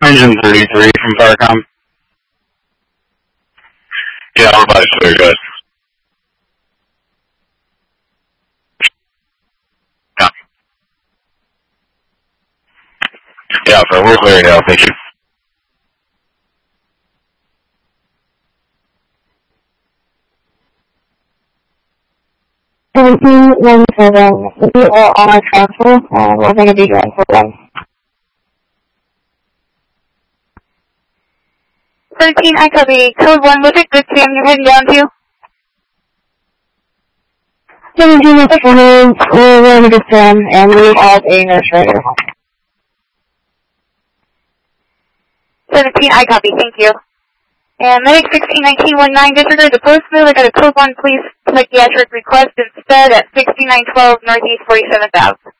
Engine 33 from Firecom. Yeah, everybody's clear, guys. Yeah. Yeah, so we're clear now, thank you. We are on transfer, and we're going to be going for one. 13, I copy. Code 1, look at this jam you're heading down to. 17, that's fine. We're going to this jam, and we have a nurse right here. 17, I copy, thank you. And medic 161919, disregard the post move. I got a code 1, please psychiatric request instead at 6912 Northeast 47th Ave.